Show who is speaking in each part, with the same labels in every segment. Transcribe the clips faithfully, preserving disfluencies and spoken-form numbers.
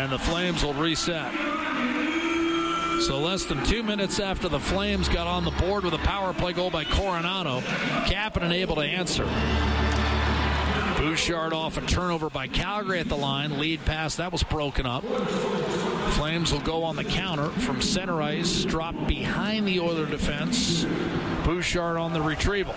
Speaker 1: and the Flames will reset. So less than two minutes after the Flames got on the board with a power play goal by Coronado, Kapanen able to answer. Bouchard off a turnover by Calgary at the line. Lead pass, that was broken up. Flames will go on the counter from center ice, drop behind the Oiler defense. Bouchard on the retrieval.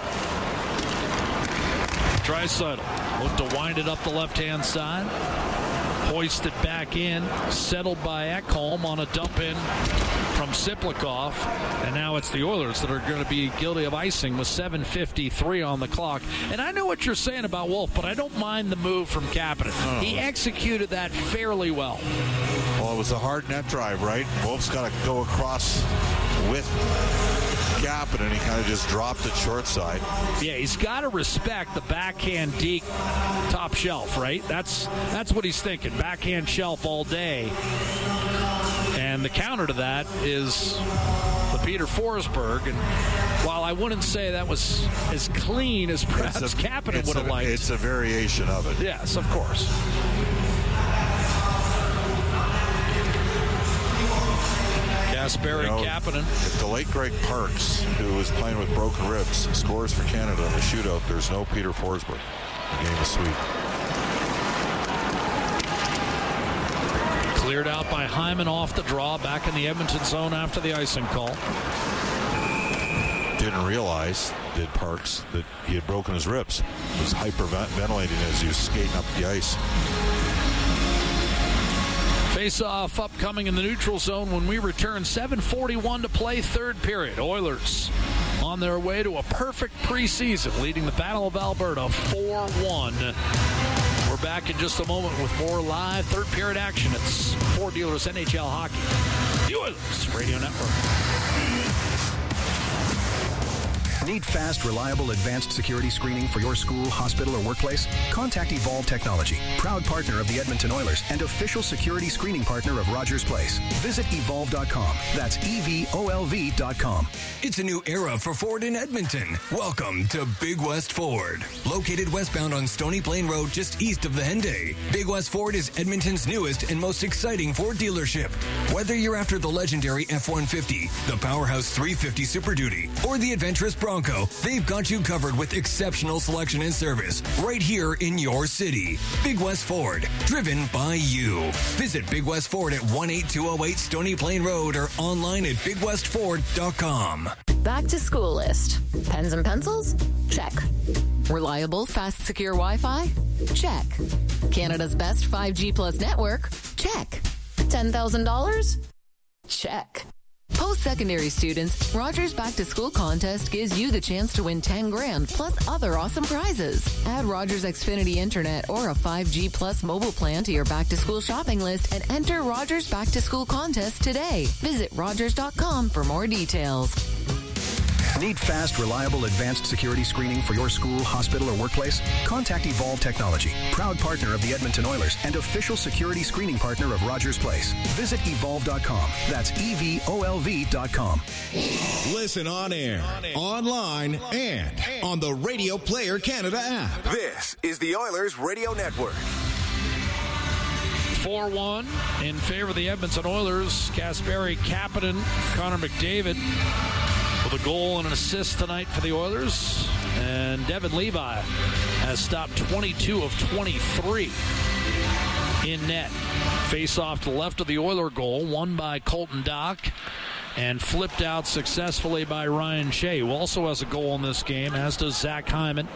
Speaker 1: Draisaitl looked to wind it up the left-hand side. Hoisted back in, settled by Ekholm on a dump in from Siplikov, and now it's the Oilers that are going to be guilty of icing with seven fifty-three on the clock. And I know what you're saying about Wolf, but I don't mind the move from Kapanen. Oh. He executed that fairly well.
Speaker 2: Well, it was a hard net drive, right? Wolf's got to go across with Kapanen, and he kind of just dropped it short side.
Speaker 1: Yeah, he's got to respect the backhand deke top shelf, right? That's that's what he's thinking. Backhand shelf all day. And the counter to that is the Peter Forsberg. And while I wouldn't say that was as clean as perhaps a, Kapanen would have liked.
Speaker 2: It's a variation of it.
Speaker 1: Yes, of course. Kasperi, you know, Kapanen.
Speaker 2: If the late Greg Parks, who was playing with broken ribs, scores for Canada in the shootout, there's no Peter Forsberg. The game is sweet.
Speaker 1: Cleared out by Hyman off the draw, back in the Edmonton zone after the icing call.
Speaker 2: Didn't realize, did Parks, that he had broken his ribs. He was hyperventilating as he was skating up the ice.
Speaker 1: Face-off upcoming in the neutral zone when we return. seven forty-one to play, third period. Oilers on their way to a perfect preseason, leading the Battle of Alberta four one. We're back in just a moment with more live third period action. It's Ford Dealers N H L Hockey. The Oilers Radio Network.
Speaker 3: Need fast, reliable, advanced security screening for your school, hospital, or workplace? Contact Evolve Technology, proud partner of the Edmonton Oilers and official security screening partner of Rogers Place. Visit evolve dot com. That's E V O L V dot com.
Speaker 4: It's a new era for Ford in Edmonton. Welcome to Big West Ford. Located westbound on Stony Plain Road just east of the Henday, Big West Ford is Edmonton's newest and most exciting Ford dealership. Whether you're after the legendary F one fifty, the powerhouse three fifty Super Duty, or the adventurous Bronco, they've got you covered with exceptional selection and service right here in your city. Big West Ford, driven by you. Visit Big West Ford at one eight two oh eight Stony Plain Road or online at big west ford dot com.
Speaker 5: Back to school list. Pens and pencils? Check. Reliable, fast, secure Wi-Fi? Check. Canada's best five G plus network? Check. ten thousand dollars? Check. Post-secondary students, Rogers Back to School contest gives you the chance to win ten grand plus other awesome prizes. Add Rogers Xfinity Internet or a five G plus mobile plan to your back to school shopping list and enter Rogers Back to School contest today. Visit rogers dot com for more details.
Speaker 3: Need fast, reliable, advanced security screening for your school, hospital, or workplace? Contact Evolve Technology, proud partner of the Edmonton Oilers and official security screening partner of Rogers Place. Visit evolve dot com. That's E V O L V dot com.
Speaker 6: Listen on air, online, and on the Radio Player Canada app.
Speaker 7: This is the Oilers Radio Network.
Speaker 1: four one in favor of the Edmonton Oilers. Kasperi, Kapanen, Connor McDavid with a goal and an assist tonight for the Oilers. And Devin Levi has stopped twenty-two of twenty-three in net. Face off to the left of the Oiler goal, won by Colton Dach and flipped out successfully by Ryan Shea, who also has a goal in this game, as does Zach Hyman.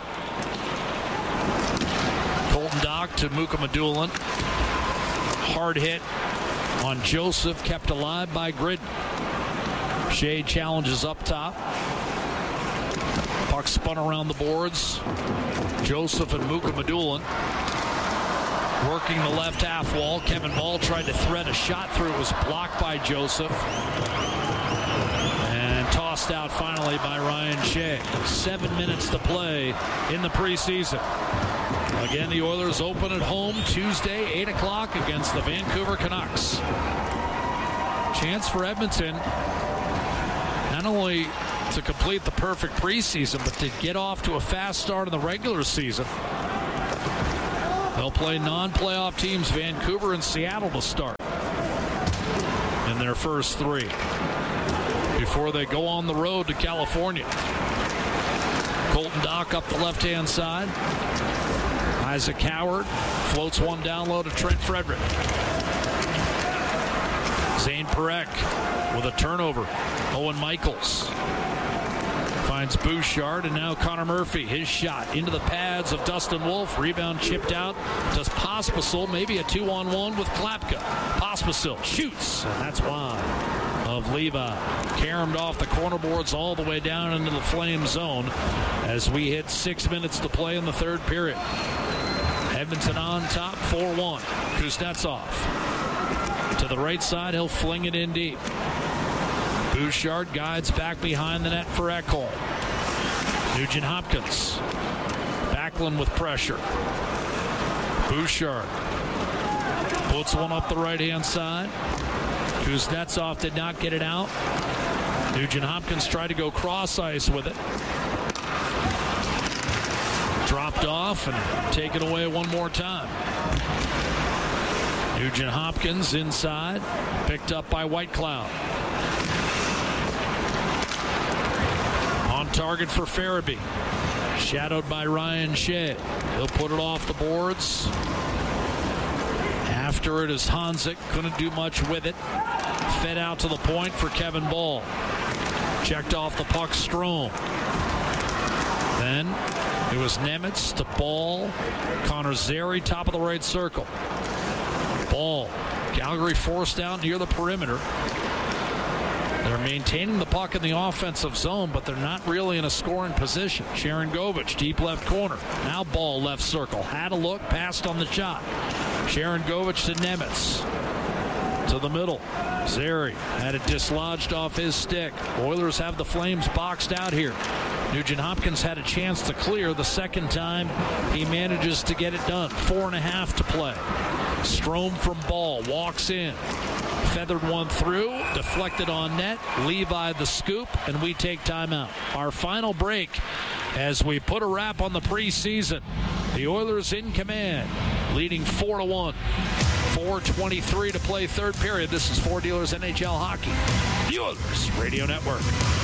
Speaker 1: Colton Dach to Muka Madulin. Hard hit on Joseph, kept alive by Gridden. Shea challenges up top. Puck spun around the boards. Joseph and Muka Madulin working the left half wall. Kevin Ball tried to thread a shot through. It was blocked by Joseph. And tossed out finally by Ryan Shea. Seven minutes to play in the preseason. Again, the Oilers open at home Tuesday, eight o'clock against the Vancouver Canucks. Chance for Edmonton not only to complete the perfect preseason, but to get off to a fast start in the regular season. They'll play non-playoff teams, Vancouver and Seattle, to start in their first three before they go on the road to California. Colton Dock up the left-hand side. Isaac Howard floats one down low to Trent Frederick. Zane Perek with a turnover. Owen Michaels finds Bouchard, and now Connor Murphy. His shot into the pads of Dustin Wolf. Rebound chipped out. Does Pospisil, maybe a two-on-one with Klapka. Pospisil shoots, and that's wide of Levi. Caromed off the corner boards all the way down into the Flame zone as we hit six minutes to play in the third period. Edmonton on top, four one. Kuznetsov to the right side. He'll fling it in deep. Bouchard guides back behind the net for Ekholm. Nugent Hopkins. Backlund with pressure. Bouchard puts one up the right-hand side. Kuznetsov did not get it out. Nugent Hopkins tried to go cross-ice with it. Dropped off and taken away one more time. Nugent Hopkins inside. Picked up by Whitecloud. On target for Farabee. Shadowed by Ryan Shea. He'll put it off the boards. After it is Hanzik. Couldn't do much with it. Fed out to the point for Kevin Ball. Checked off the puck, Strome. Then it was Nemitz to Ball. Connor Zary, top of the right circle. Ball. Calgary forced out near the perimeter. They're maintaining the puck in the offensive zone, but they're not really in a scoring position. Sharon Govich, deep left corner. Now Ball left circle. Had a look, passed on the shot. Sharon Govich to Nemitz. To the middle. Zary had it dislodged off his stick. Oilers have the Flames boxed out here. Nugent Hopkins had a chance to clear the second time. He manages to get it done. Four and a half to play. Strome from Ball. Walks in. Feathered one through. Deflected on net. Levi the scoop. And we take timeout. Our final break as we put a wrap on the preseason. The Oilers in command. Leading four to one. four twenty-three to play third period. This is Ford Dealers N H L Hockey. The Oilers Radio Network.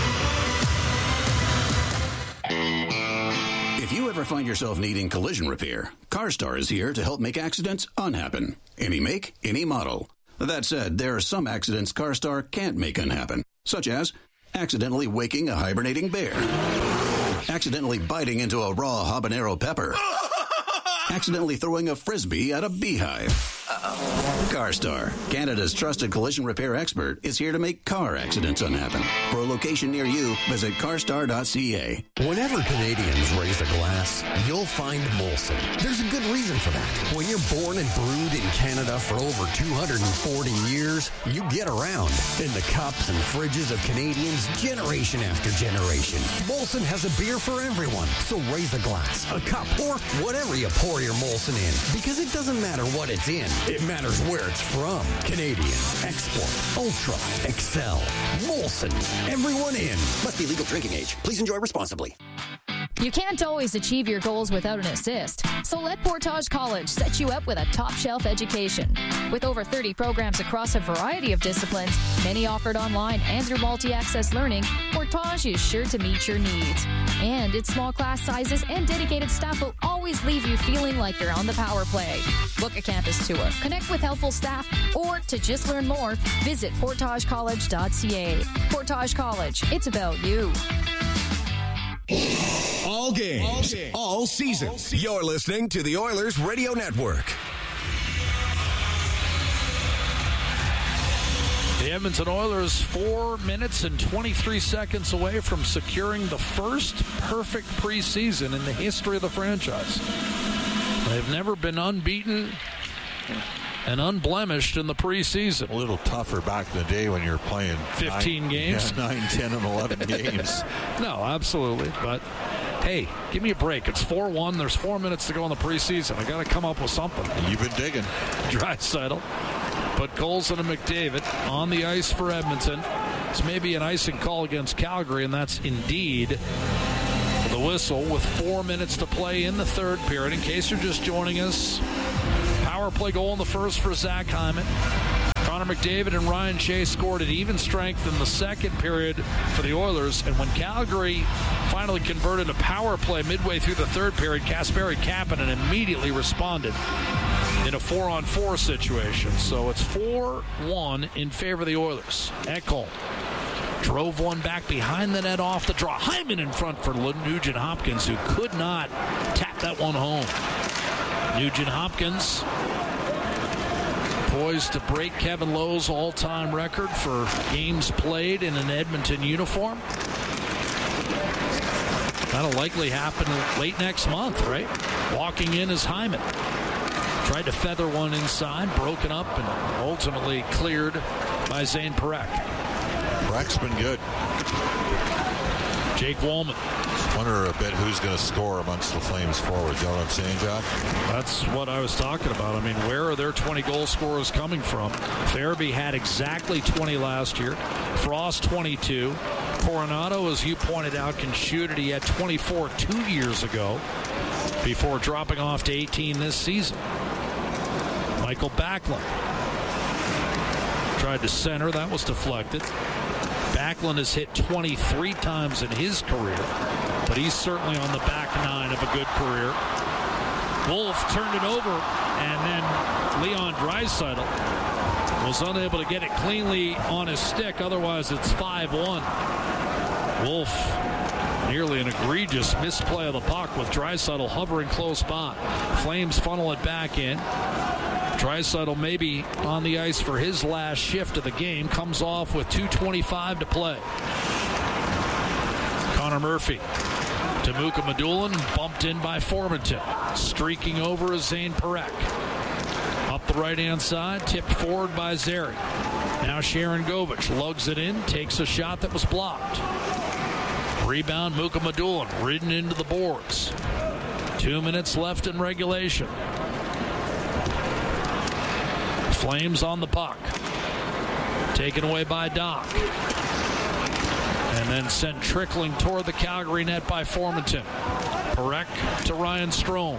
Speaker 8: If you ever find yourself needing collision repair, CarStar is here to help make accidents unhappen. Any make, any model. That said, there are some accidents CarStar can't make unhappen, such as accidentally waking a hibernating bear, accidentally biting into a raw habanero pepper, accidentally throwing a frisbee at a beehive. Uh-oh. CarStar, Canada's trusted collision repair expert, is here to make car accidents unhappen. For a location near you, visit carstar dot c a.
Speaker 9: Whenever Canadians raise a glass, you'll find Molson. There's a good reason for that. When you're born and brewed in Canada for over two hundred forty years, you get around in the cups and fridges of Canadians generation after generation. Molson has a beer for everyone, so raise a glass, a cup, or whatever you pour your Molson in, because it doesn't matter what it's in. It matters where it's from. Canadian, Export, Ultra, Excel, Molson. Everyone in.
Speaker 10: Must be legal drinking age. Please enjoy responsibly.
Speaker 11: You can't always achieve your goals without an assist, so let Portage College set you up with a top-shelf education. With over thirty programs across a variety of disciplines, many offered online and through multi-access learning, Portage is sure to meet your needs. And its small class sizes and dedicated staff will always leave you feeling like you're on the power play. Book a campus tour, connect with helpful staff, or to just learn more, visit portage college dot c a. Portage College, it's about you.
Speaker 6: All games, all, games, all season. All season.
Speaker 7: You're listening to the Oilers Radio Network.
Speaker 1: The Edmonton Oilers four minutes and twenty-three seconds away from securing the first perfect preseason in the history of the franchise. They've never been unbeaten and unblemished in the preseason.
Speaker 2: A little tougher back in the day when you're playing
Speaker 1: fifteen
Speaker 2: nine,
Speaker 1: games.
Speaker 2: Yeah, nine, ten, and eleven games.
Speaker 1: No, absolutely. But, hey, give me a break. It's four one. There's four minutes to go in the preseason. I got to come up with something.
Speaker 2: You've been digging.
Speaker 1: Draisaitl. Put Colson and McDavid on the ice for Edmonton. It's maybe an icing call against Calgary, and that's indeed the whistle with four minutes to play in the third period. In case you're just joining us, power play goal in the first for Zach Hyman. Connor McDavid and Ryan Shea scored at even strength in the second period for the Oilers. And when Calgary finally converted a power play midway through the third period, Kasperi Kapanen immediately responded in a four-on-four situation. So it's four one in favor of the Oilers. Ekholm drove one back behind the net off the draw. Hyman in front for Nugent Hopkins, who could not tap that one home. Nugent Hopkins poised to break Kevin Lowe's all-time record for games played in an Edmonton uniform. That'll likely happen late next month, right? Walking in is Hyman. Tried to feather one inside, broken up, and ultimately cleared by Zane Parekh.
Speaker 2: Parek's been good.
Speaker 1: Jake Walman.
Speaker 2: Wonder a bit who's going to score amongst the Flames forwards. You know what I'm saying, John?
Speaker 1: That's what I was talking about. I mean, where are their twenty goal scorers coming from? Farabee had exactly twenty last year. Frost, twenty-two. Coronado, as you pointed out, can shoot it. He had twenty-four two years ago before dropping off to eighteen this season. Michael Backlund tried to center. That was deflected. Backlund has hit twenty-three times in his career, but he's certainly on the back nine of a good career. Wolf turned it over, and then Leon Draisaitl was unable to get it cleanly on his stick. Otherwise, it's five one. Wolf, nearly an egregious misplay of the puck with Draisaitl hovering close by. Flames funnel it back in. Draisaitl maybe on the ice for his last shift of the game. Comes off with two twenty-five to play. Connor Murphy to Muka Medulin, bumped in by Formenton. Streaking over is Zane Parekh. Up the right-hand side, tipped forward by Zary. Now Sharon Govich lugs it in, takes a shot that was blocked. Rebound, Muka Medulin, ridden into the boards. Two minutes left in regulation. Flames on the puck. Taken away by Doc. And then sent trickling toward the Calgary net by Formenton. Parekh to Ryan Strome.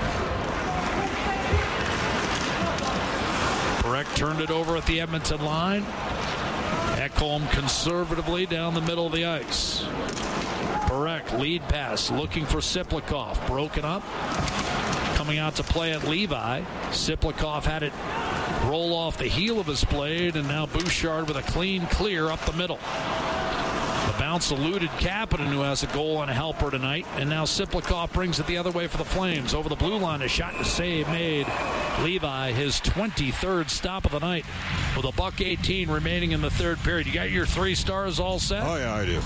Speaker 1: Parekh turned it over at the Edmonton line. Ekholm conservatively down the middle of the ice. Parekh, lead pass, looking for Siplikov. Broken up. Coming out to play at Levi. Siplikov had it roll off the heel of his blade, and now Bouchard with a clean clear up the middle. The bounce eluded Kapanen, who has a goal and a helper tonight, and now Siplikov brings it the other way for the Flames. Over the blue line, a shot and a save made. Levi, his twenty-third stop of the night, with a buck eighteen remaining in the third period. You got your three stars all set?
Speaker 2: Oh, yeah, I do.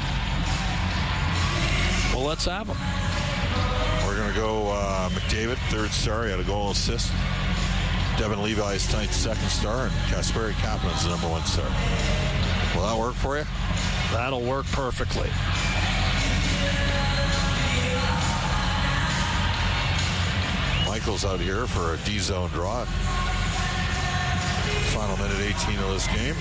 Speaker 1: Well, let's have them.
Speaker 2: We're going to go uh, McDavid, third star. He had a goal assist. Devin Levi is tonight's second star, and Kasperi Kapanen is the number one star. Will that work for you?
Speaker 1: That'll work perfectly.
Speaker 2: Michael's out here for a D-zone draw. Final minute eighteen of this game.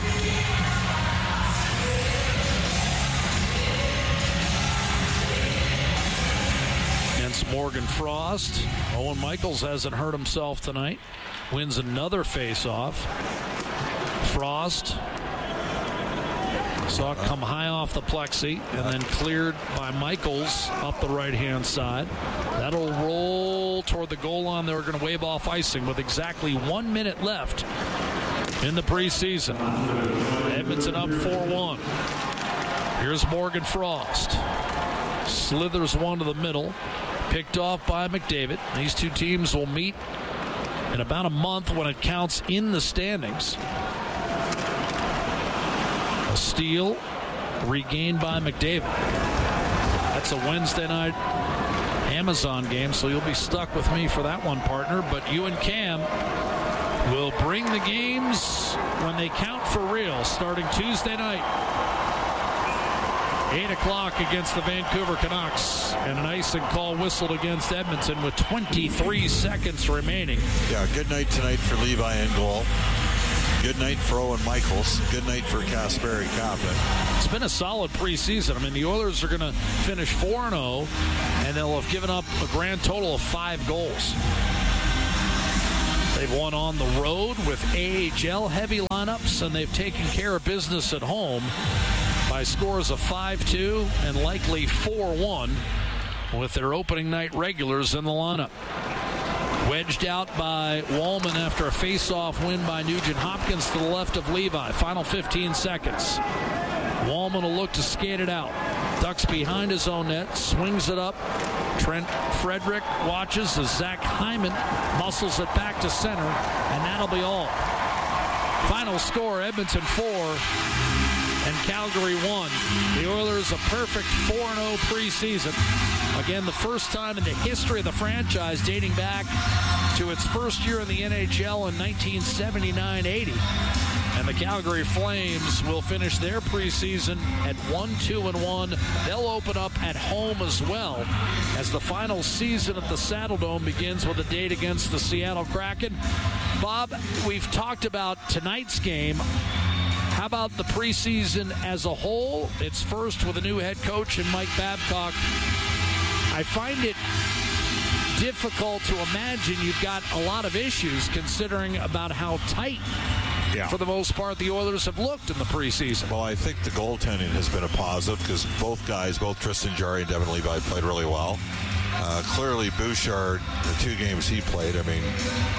Speaker 1: Against Morgan Frost. Owen Michaels hasn't hurt himself tonight. Wins another face-off. Frost saw it come high off the plexi and then cleared by Michaels up the right-hand side. That'll roll toward the goal line. They're going to wave off icing with exactly one minute left in the preseason. Edmonton up four one. Here's Morgan Frost. Slithers one to the middle. Picked off by McDavid. These two teams will meet in about a month when it counts in the standings. A steal regained by McDavid. That's a Wednesday night Amazon game, so you'll be stuck with me for that one, partner. But you and Cam will bring the games when they count for real, starting Tuesday night. eight o'clock against the Vancouver Canucks, and an icing call whistled against Edmonton with twenty-three seconds remaining.
Speaker 2: Yeah, good night tonight for Levi in goal. Good night for Owen Michaels. Good night for Kasperi Kapanen.
Speaker 1: It's been a solid preseason. I mean, the Oilers are going to finish four and oh, and they'll have given up a grand total of five goals. They've won on the road with A H L-heavy lineups, and they've taken care of business at home by scores of five two and likely four one with their opening night regulars in the lineup. Wedged out by Wallman after a face-off win by Nugent Hopkins to the left of Levi. Final fifteen seconds. Wallman will look to skate it out. Ducks behind his own net, swings it up. Trent Frederick watches as Zach Hyman muscles it back to center, and that'll be all. Final score, Edmonton four and Calgary one. The Oilers a perfect four and oh preseason. Again, the first time in the history of the franchise dating back to its first year in the N H L in nineteen seventy-nine eighty. And the Calgary Flames will finish their preseason at one two and one. They'll open up at home as well as the final season at the Saddledome begins with a date against the Seattle Kraken. Bob, we've talked about tonight's game. How about the preseason as a whole? It's first with a new head coach in Mike Babcock. I find it difficult to imagine you've got a lot of issues considering about how tight, yeah, for the most part, the Oilers have looked in the preseason.
Speaker 2: Well, I think the goaltending has been a positive because both guys, both Tristan Jarry and Devin Levi, played really well. Uh, clearly, Bouchard, the two games he played, I mean,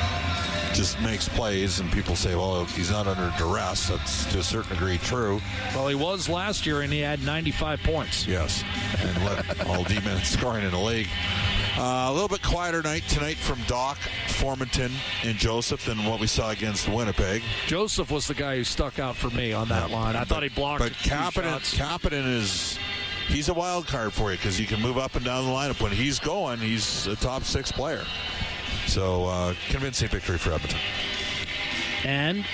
Speaker 2: just makes plays, and people say, well, he's not under duress. That's to a certain degree true.
Speaker 1: Well, he was last year, and he had ninety-five points.
Speaker 2: Yes, and led all D-men scoring in the league. Uh, a little bit quieter night tonight from Doc, Formanton, and Joseph than what we saw against Winnipeg.
Speaker 1: Joseph was the guy who stuck out for me on that yeah, line. I but, thought he blocked
Speaker 2: But Kapanen, Kapanen is... He's a wild card for you because he can move up and down the lineup. When he's going, he's a top six player. So, uh, convincing victory for Edmonton.
Speaker 1: And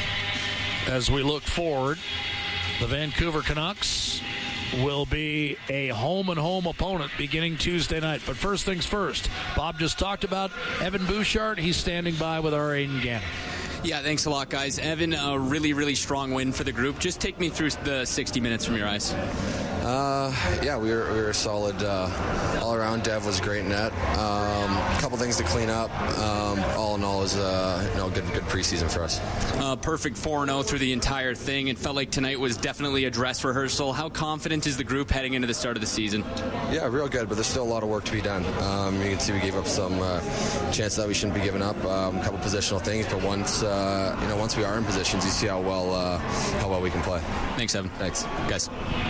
Speaker 1: as we look forward, the Vancouver Canucks will be a home-and-home opponent beginning Tuesday night. But first things first, Bob just talked about Evan Bouchard. He's standing by with our Aidan Gannon.
Speaker 12: Yeah, thanks a lot, guys. Evan, a really, really strong win for the group. Just take me through the sixty minutes from your eyes.
Speaker 13: Uh, yeah, we were we were solid uh, all around. Dev was great net. Um, a couple things to clean up. Um, all in all, it was uh, you know, good good preseason for us.
Speaker 12: Uh, perfect four and oh through the entire thing. It felt like tonight was definitely a dress rehearsal. How confident is the group heading into the start of the season?
Speaker 13: Yeah, real good, but there's still a lot of work to be done. Um, you can see we gave up some uh, chances that we shouldn't be giving up. Um, a couple positional things, but once uh, you know once we are in positions, you see how well uh, how well we can play.
Speaker 12: Thanks, Evan.
Speaker 13: Thanks,
Speaker 12: guys.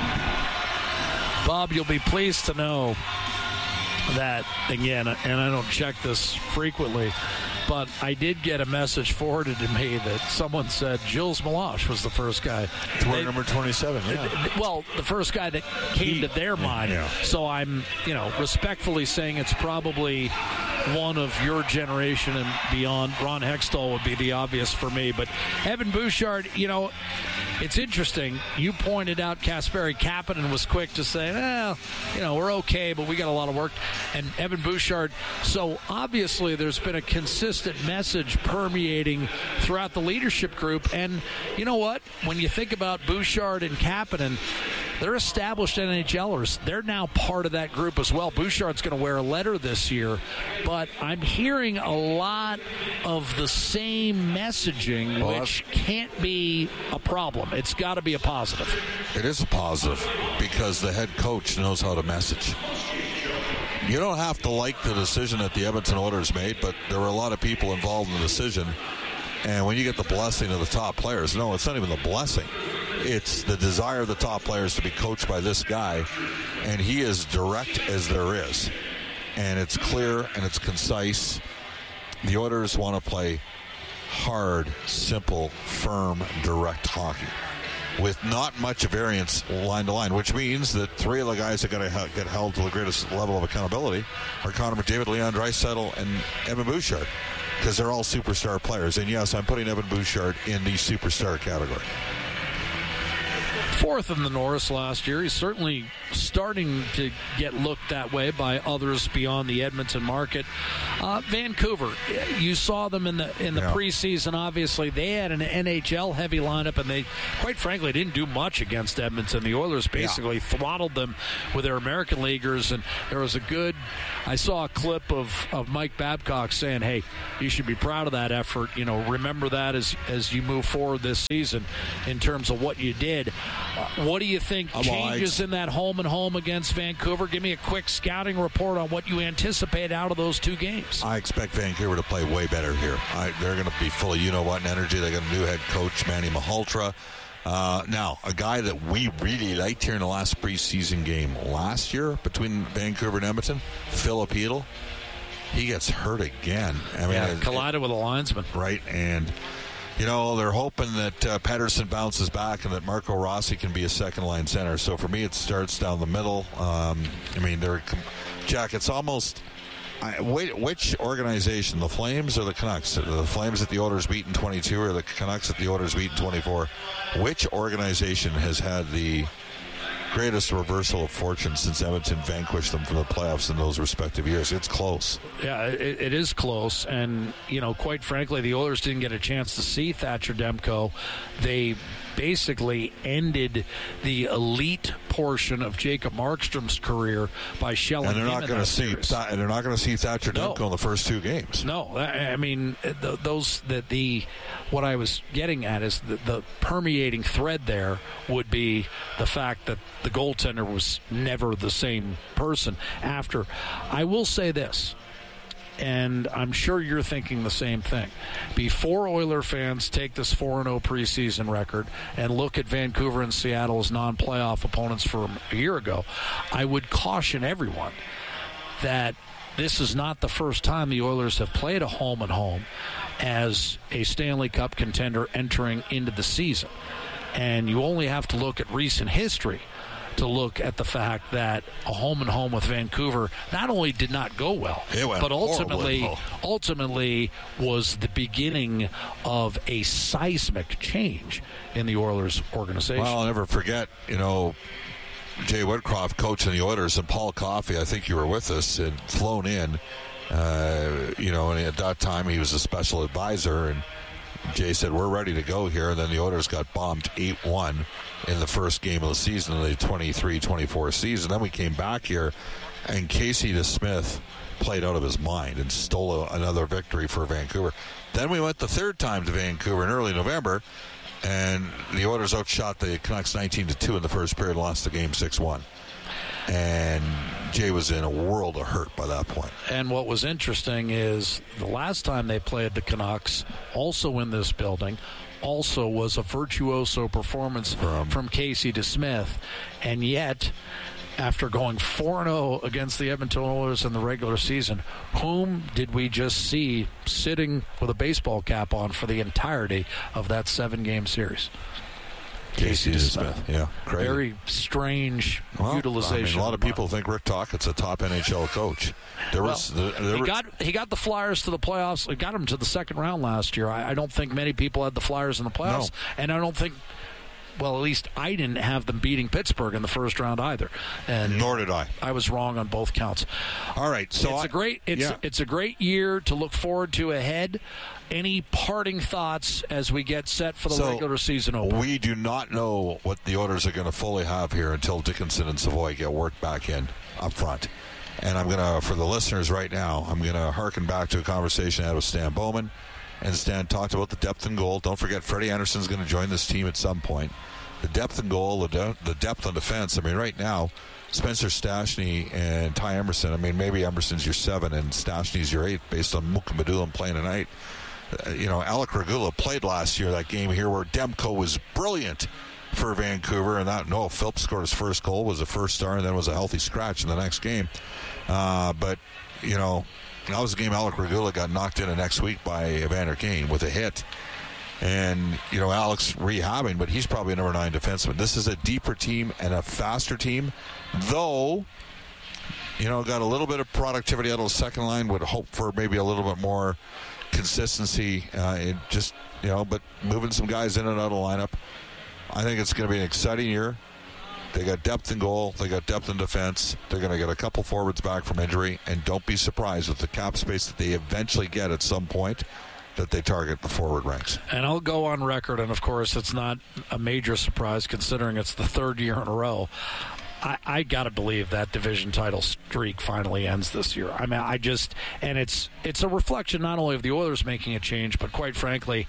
Speaker 1: Bob, you'll be pleased to know that, again, and I don't check this frequently, but I did get a message forwarded to me that someone said Gilles Meloche was the first guy.
Speaker 2: They, number twenty-seven, yeah.
Speaker 1: Well, the first guy that came he, to their mind. Yeah. So I'm, you know, respectfully saying it's probably one of your generation and beyond. Ron Hextall would be the obvious for me. But Evan Bouchard, you know, it's interesting. You pointed out Kasperi Kapanen was quick to say, well, you know, we're okay, but we got a lot of work. And Evan Bouchard, so obviously there's been a consistent message permeating throughout the leadership group. And you know what? When you think about Bouchard and Kapanen, they're established N H L ers. They're now part of that group as well. Bouchard's going to wear a letter this year, but I'm hearing a lot of the same messaging, well, which can't be a problem. It's got to be a positive.
Speaker 2: It is a positive because the head coach knows how to message. You don't have to like the decision that the Edmonton Oilers made, but there were a lot of people involved in the decision. And when you get the blessing of the top players, no, it's not even the blessing. It's the desire of the top players to be coached by this guy, and he is direct as there is. And it's clear and it's concise. The Oilers want to play hard, simple, firm, direct hockey with not much variance line to line, which means that three of the guys that got to get held to the greatest level of accountability are Connor McDavid, Leon Draisaitl, and Evan Bouchard, because they're all superstar players. And yes, I'm putting Evan Bouchard in the superstar category.
Speaker 1: Fourth in the Norris last year. He's certainly starting to get looked that way by others beyond the Edmonton market. Uh, Vancouver, you saw them in the in the yeah. preseason. Obviously, they had an N H L-heavy lineup, and they, quite frankly, didn't do much against Edmonton. The Oilers basically yeah. throttled them with their American leaguers, and there was a good, I saw a clip of, of Mike Babcock saying, hey, you should be proud of that effort. You know, remember that as, as you move forward this season in terms of what you did. Uh, what do you think
Speaker 2: oh,
Speaker 1: changes
Speaker 2: well,
Speaker 1: in that home and home against Vancouver? Give me a quick scouting report on what you anticipate out of those two games.
Speaker 2: I expect Vancouver to play way better here. I, they're going to be full of you-know-what and energy. They got a new head coach, Manny Malhotra. Uh, now, a guy that we really liked here in the last preseason game last year between Vancouver and Edmonton, Philip Hedl, he gets hurt again. I mean,
Speaker 1: yeah,
Speaker 2: it,
Speaker 1: collided
Speaker 2: it,
Speaker 1: with a linesman.
Speaker 2: Right, and, you know, they're hoping that uh, Pettersson bounces back and that Marco Rossi can be a second-line center. So, for me, it starts down the middle. Um, I mean, they're, Jack, it's almost... I, which organization, the Flames or the Canucks? The Flames that the Oilers beat in twenty-two or the Canucks that the Oilers beat in twenty-four? Which organization has had the greatest reversal of fortune since Edmonton vanquished them from the playoffs in those respective years? It's close.
Speaker 1: Yeah, it, it is close. And, you know, quite frankly, the Oilers didn't get a chance to see Thatcher Demko. They basically ended the elite portion of Jacob Markstrom's career by shelling
Speaker 2: and they're
Speaker 1: him
Speaker 2: not going to see Th- and they're not going to see Thatcher Demko no. in the first two games.
Speaker 1: No, I mean th- those that the what I was getting at is the, the permeating thread there would be the fact that the goaltender was never the same person after. I will say this, and I'm sure you're thinking the same thing. Before Oiler fans take this four and oh preseason record and look at Vancouver and Seattle as non-playoff opponents from a year ago, I would caution everyone that this is not the first time the Oilers have played a home and home as a Stanley Cup contender entering into the season. And you only have to look at recent history to look at the fact that a home and home with Vancouver not only did not go well, but ultimately ultimately was the beginning of a seismic change in the Oilers organization.
Speaker 2: Well, I'll never forget, you know, Jay Woodcroft coaching the Oilers, and Paul Coffey, I think you were with us, had flown in, uh, you know, and at that time he was a special advisor, and Jay said, we're ready to go here, and then the Oilers got bombed eight one in the first game of the season, in the twenty-three twenty-four season. Then we came back here, and Casey DeSmith played out of his mind and stole a, another victory for Vancouver. Then we went the third time to Vancouver in early November, and the Oilers outshot the Canucks nineteen to two in the first period and lost the game six one. And Jay was in a world of hurt by that point.
Speaker 1: And what was interesting is the last time they played the Canucks, also in this building, also was a virtuoso performance from, from Casey DeSmith. And yet, after going four and oh against the Edmonton Oilers in the regular season, whom did we just see sitting with a baseball cap on for the entirety of that seven-game series?
Speaker 2: Casey DeSmith, yeah, crazy.
Speaker 1: Very strange well, utilization.
Speaker 2: I mean, a lot of people think Rick Tocchet's a top N H L coach. There
Speaker 1: well,
Speaker 2: was there, there
Speaker 1: he
Speaker 2: were,
Speaker 1: got he got the Flyers to the playoffs. He got them to the second round last year. I, I don't think many people had the Flyers in the playoffs,
Speaker 2: no.
Speaker 1: and I don't think. Well, at least I didn't have them beating Pittsburgh in the first round either, and
Speaker 2: nor did I.
Speaker 1: I was wrong on both counts.
Speaker 2: All right, so
Speaker 1: it's
Speaker 2: I,
Speaker 1: a great it's
Speaker 2: yeah.
Speaker 1: it's a great year to look forward to ahead. Any parting thoughts as we get set for the
Speaker 2: so
Speaker 1: regular season opener?
Speaker 2: We do not know what the Oilers are going to fully have here until Dickinson and Savoy get worked back in up front. And I'm going to, for the listeners right now, I'm going to harken back to a conversation I had with Stan Bowman. And Stan talked about the depth in goal. Don't forget, Freddie Anderson's going to join this team at some point. The depth in goal, the, de- the depth on defense. I mean, right now, Spencer Stastny and Ty Emerson, I mean, maybe Emerson's your seven and Stastny's your eight based on Muka Madulin playing tonight. Uh, you know, Alec Regula played last year, that game here where Demko was brilliant for Vancouver, and that Noah Phillips scored his first goal, was a first star, and then was a healthy scratch in the next game. Uh, but, you know, that was a game Alec Regula got knocked in the next week by Evander Kane with a hit. And, you know, Alex rehabbing, but he's probably a number nine defenseman. This is a deeper team and a faster team, though, you know, got a little bit of productivity out of the second line, would hope for maybe a little bit more consistency. Uh, it just, you know, but moving some guys in and out of the lineup. I think it's going to be an exciting year. They got depth in goal. They got depth in defense. They're going to get a couple forwards back from injury, and don't be surprised with the cap space that they eventually get at some point that they target the forward ranks.
Speaker 1: And I'll go on record, and of course it's not a major surprise considering it's the third year in a row. I, I got to believe that division title streak finally ends this year. I mean, I just, and it's it's a reflection not only of the Oilers making a change, but quite frankly,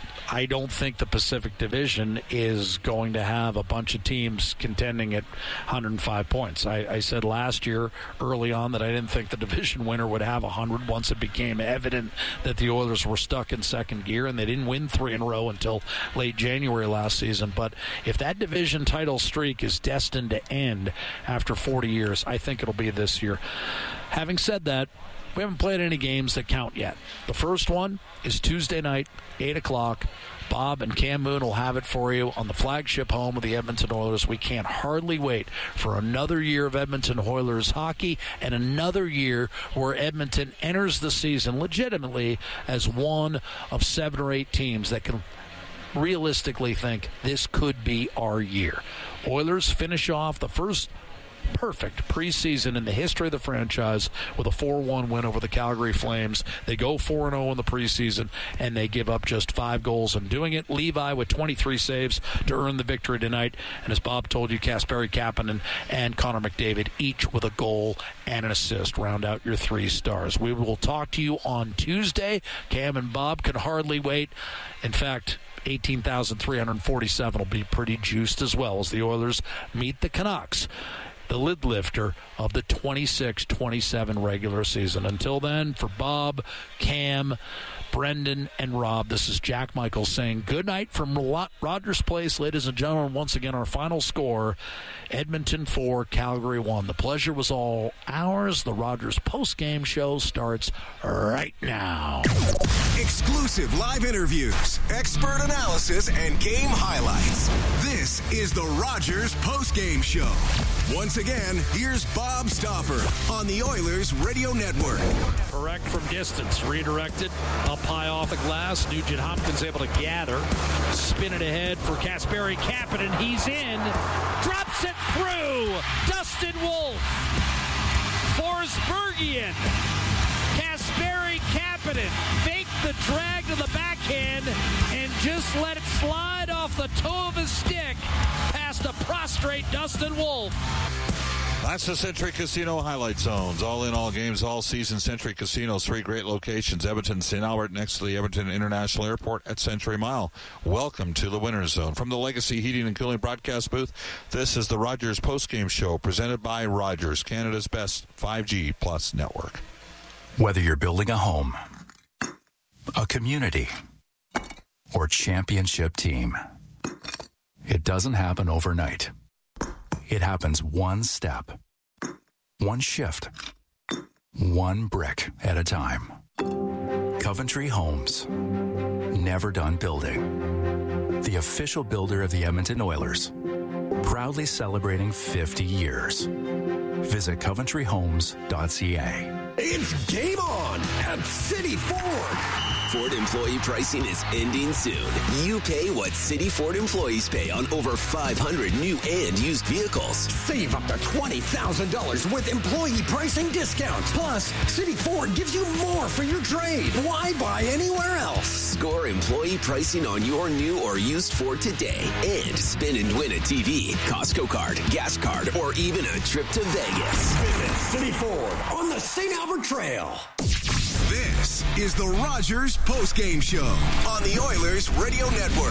Speaker 1: I don't think the Pacific Division is going to have a bunch of teams contending at one hundred five points. I, I said last year early on that I didn't think the division winner would have one hundred once it became evident that the Oilers were stuck in second gear, and they didn't win three in a row until late January last season. But if that division title streak is destined to end after forty years, I think it'll be this year. Having said that, we haven't played any games that count yet. The first one is Tuesday night, eight o'clock. Bob and Cam Moon will have it for you on the flagship home of the Edmonton Oilers. We can't hardly wait for another year of Edmonton Oilers hockey and another year where Edmonton enters the season legitimately as one of seven or eight teams that can realistically think this could be our year. Oilers finish off the first perfect preseason in the history of the franchise with a four one win over the Calgary Flames. They go four and oh in the preseason, and they give up just five goals in doing it. Levi with twenty-three saves to earn the victory tonight. And as Bob told you, Kasperi Kapanen and Connor McDavid each with a goal and an assist round out your three stars. We will talk to you on Tuesday. Cam and Bob can hardly wait. In fact, eighteen thousand three hundred forty-seven will be pretty juiced as well as the Oilers meet the Canucks, the lid lifter of the twenty-six twenty-seven regular season. Until then, for Bob, Cam, Brendan, and Rob, this is Jack Michaels saying good night from Rogers Place. Ladies and gentlemen, once again, our final score, Edmonton four, Calgary one. The pleasure was all ours. The Rogers post-game show starts right now.
Speaker 7: Exclusive live interviews, expert analysis, and game highlights. This is the Rogers post-game show. Once again, here's Bob Stauffer on the Oilers Radio Network.
Speaker 1: Correct from distance, redirected up high off the glass. Nugent Hopkins able to gather, spin it ahead for Kasperi Kapanen. He's in, drops it through. Dustin Wolf, Forsbergian, Kasperi Kapanen faked the drag to the backhand and just let it slide off the toe of his stick past a prostrate Dustin Wolf.
Speaker 2: That's the Century Casino Highlight Zones. All in, all games, all season. Century Casino, three great locations. Edmonton, Saint Albert, next to the Edmonton International Airport at Century Mile. Welcome to the Winner's Zone. From the Legacy Heating and Cooling broadcast booth, this is the Rogers postgame show presented by Rogers, Canada's best five G plus network.
Speaker 14: Whether you're building a home, a community, or championship team, it doesn't happen overnight. It happens one step, one shift, one brick at a time. Coventry Homes, never done building. The official builder of the Edmonton Oilers, proudly celebrating fifty years. Visit coventry homes dot c a.
Speaker 7: It's game on at City Ford.
Speaker 15: Ford employee pricing is ending soon. You pay what City Ford employees pay on over five hundred new and used vehicles.
Speaker 16: Save up to twenty thousand dollars with employee pricing discounts. Plus, City Ford gives you more for your trade. Why buy anywhere else?
Speaker 15: Score employee pricing on your new or used Ford today and spin and win a T V, Costco card, gas card, or even a trip to Vegas.
Speaker 16: Visit City Ford on the Saint Albert Trail.
Speaker 7: This is the Rogers postgame show on the Oilers Radio Network.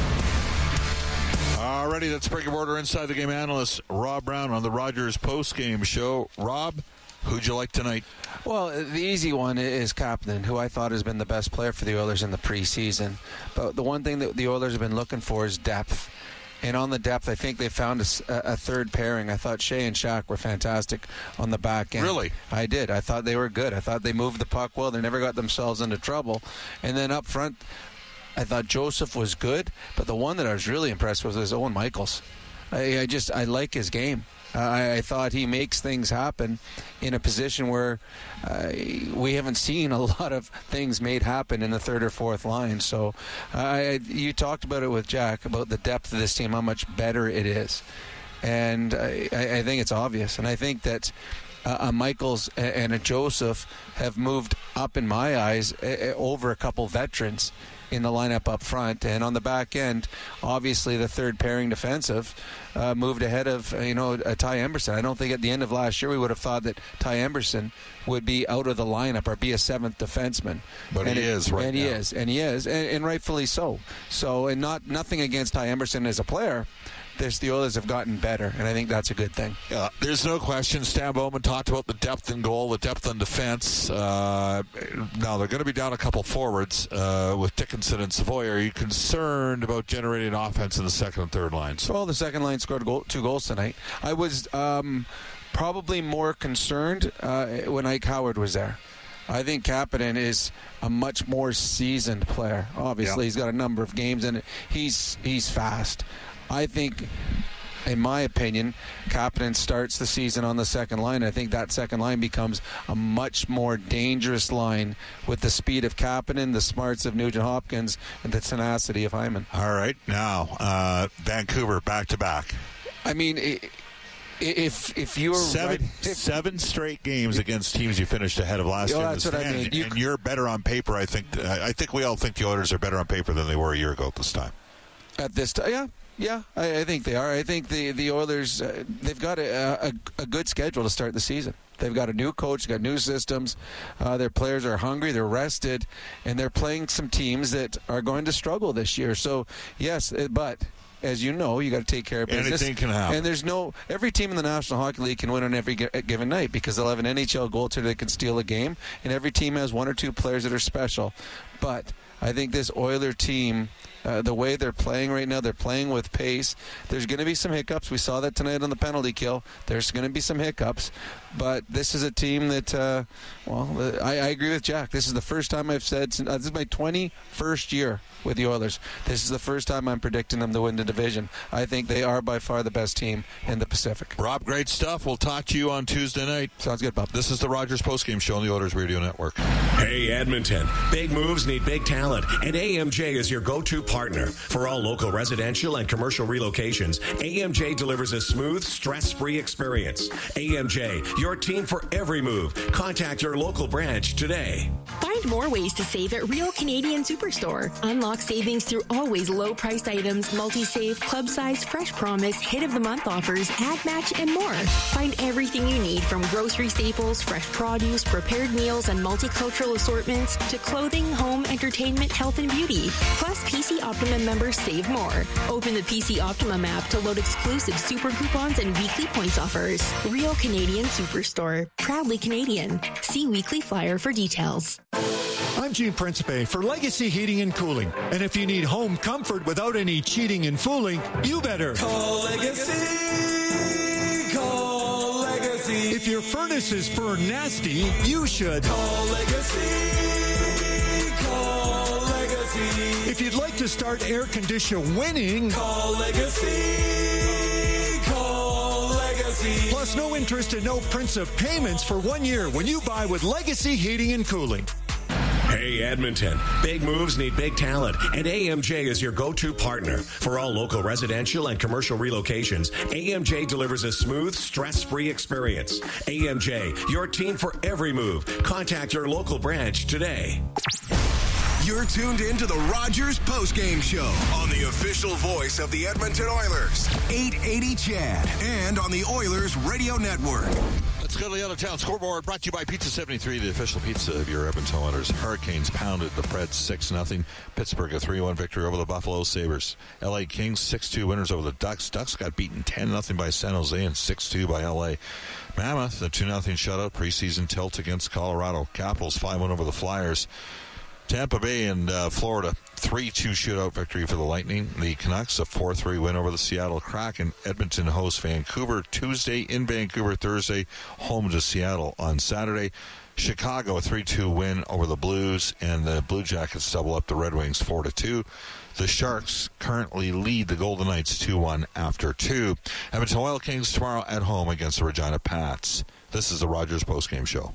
Speaker 2: Alrighty, let's bring your order inside the game analyst Rob Brown on the Rogers postgame show. Rob, who'd you like tonight?
Speaker 17: Well, the easy one is Kapanen, who I thought has been the best player for the Oilers in the preseason. But the one thing that the Oilers have been looking for is depth. And on the depth, I think they found a, a third pairing. I thought Shea and Shaq were fantastic on the back end.
Speaker 2: Really?
Speaker 17: I did. I thought they were good. I thought they moved the puck well. They never got themselves into trouble. And then up front, I thought Joseph was good. But the one that I was really impressed with was Owen Michaels. I, I just, I like his game. Uh, I, I thought he makes things happen in a position where uh, we haven't seen a lot of things made happen in the third or fourth line. So uh, I, you talked about it with Jack, about the depth of this team, how much better it is. and I, I think it's obvious. And I think that uh, a Michaels and a Joseph have moved up in my eyes uh, over a couple veterans in the lineup up front, and on the back end, obviously the third pairing defensive uh, moved ahead of uh, you know uh, Ty Emberson. I don't think at the end of last year we would have thought that Ty Emberson would be out of the lineup or be a seventh defenseman,
Speaker 2: but
Speaker 17: and
Speaker 2: he
Speaker 17: it,
Speaker 2: is right
Speaker 17: and
Speaker 2: now.
Speaker 17: he is, and he is, and, and rightfully so. So, and not nothing against Ty Emberson as a player. This, the Oilers have gotten better, and I think that's a good thing.
Speaker 2: Uh, there's no question. Stan Bowman talked about the depth in goal, the depth in defense. Uh, now, they're going to be down a couple forwards uh, with Dickinson and Savoy. Are you concerned about generating offense in the second and third lines?
Speaker 17: Well, the second line scored goal, two goals tonight. I was um, probably more concerned uh, when Ike Howard was there. I think Kapanen is a much more seasoned player. Obviously,
Speaker 2: yeah.
Speaker 17: He's got a number of games, and he's he's fast. I think, in my opinion, Kapanen starts the season on the second line. I think that second line becomes a much more dangerous line with the speed of Kapanen, the smarts of Nugent Hopkins, and the tenacity of Hyman.
Speaker 2: All right. Now, uh, Vancouver back-to-back.
Speaker 17: I mean, it, If if you're
Speaker 2: seven,
Speaker 17: right, if,
Speaker 2: seven straight games against teams you finished ahead of last
Speaker 17: oh,
Speaker 2: year,
Speaker 17: that's what I mean.
Speaker 2: and,
Speaker 17: You,
Speaker 2: and you're better on paper. I think. I think we all think the Oilers are better on paper than they were a year ago at this time.
Speaker 17: At this time, yeah, yeah, I, I think they are. I think the the Oilers uh, they've got a, a a good schedule to start the season. They've got a new coach, got new systems. Uh, their players are hungry, they're rested, and they're playing some teams that are going to struggle this year. So yes, but. As you know, you got to take care of business.
Speaker 2: Anything can happen.
Speaker 17: And there's no every team in the National Hockey League can win on every given night because they'll have an N H L goaltender that can steal a game, and every team has one or two players that are special. But I think this Oiler team, uh, the way they're playing right now, they're playing with pace. There's going to be some hiccups. We saw that tonight on the penalty kill. There's going to be some hiccups. But this is a team that, uh, well, I, I agree with Jack. This is the first time I've said, uh, this is my twenty-first year with the Oilers. This is the first time I'm predicting them to win the division. I think they are by far the best team in the Pacific.
Speaker 2: Rob, great stuff. We'll talk to you on Tuesday night.
Speaker 17: Sounds good, Bob.
Speaker 2: This is the Rogers Postgame Show on the Oilers Radio Network.
Speaker 6: Hey, Edmonton. Big moves need big talent, and A M J is your go-to partner. For all local residential and commercial relocations, A M J delivers a smooth, stress-free experience. A M J, your team for every move. Contact your local branch today.
Speaker 18: Find more ways to save at Real Canadian Superstore. Unlock savings through always low-priced items, multi-save, club size, fresh promise, hit of the month offers, ad match, and more. Find everything you need from grocery staples, fresh produce, prepared meals, and multicultural assortments to clothing, home, entertainment, health, and beauty. Plus, P C Optimum members save more. Open the P C Optimum app to load exclusive super coupons and weekly points offers. Real Canadian Superstore. Proudly Canadian. See weekly flyer for details.
Speaker 19: I'm Gene Principe for Legacy Heating and Cooling. And if you need home comfort without any cheating and fooling, you better
Speaker 20: call Legacy. Call Legacy.
Speaker 19: If your furnace is for nasty, you should
Speaker 20: call Legacy. Call Legacy.
Speaker 19: If you'd like to start air conditioner winning,
Speaker 20: call Legacy. Call Legacy.
Speaker 19: Plus no interest and no principal payments for one year when you buy with Legacy Heating and Cooling.
Speaker 6: Hey, Edmonton. Big moves need big talent, and A M J is your go-to partner. For all local residential and commercial relocations, A M J delivers a smooth, stress-free experience. A M J, your team for every move. Contact your local branch today.
Speaker 7: You're tuned in to the Rogers Postgame Show on the official voice of the Edmonton Oilers, eight eighty C H A D, and on the Oilers Radio Network.
Speaker 2: Let's go to the out-of-town scoreboard, brought to you by Pizza seventy-three, the official pizza of your Edmonton Oilers. Hurricanes pounded the Preds six nothing. Pittsburgh a three one victory over the Buffalo Sabres. L A Kings six two winners over the Ducks. Ducks got beaten ten nothing by San Jose and six two by L A. Mammoth, the two nothing shutout, preseason tilt against Colorado. Capitals five one over the Flyers. Tampa Bay and uh, Florida, three two shootout victory for the Lightning. The Canucks, a four three win over the Seattle Kraken. Edmonton hosts Vancouver Tuesday in Vancouver, Thursday, home to Seattle on Saturday. Chicago, a three two win over the Blues, and the Blue Jackets double up the Red Wings four to two. The Sharks currently lead the Golden Knights two one after two. Edmonton Oil Kings tomorrow at home against the Regina Pats. This is the Rogers Postgame Show.